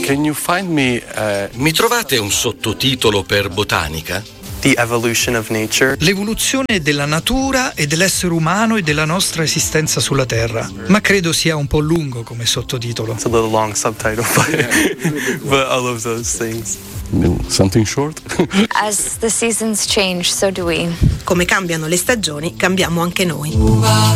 Can you find me, Mi trovate un sottotitolo per botanica? The evolution of nature. L'evoluzione della natura e dell'essere umano e della nostra esistenza sulla Terra. Ma credo sia un po' lungo come sottotitolo. It's a little long subtitle, but I love those things. something short? As the seasons change, so do we. Come cambiano le stagioni, cambiamo anche noi.